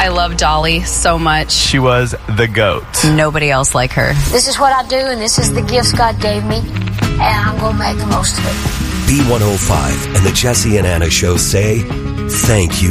I love Dolly so much. She was the GOAT. Nobody else like her. This is what I do, and this is the gifts God gave me, and I'm going to make the most of it. B105 and the Jesse and Anna Show say thank you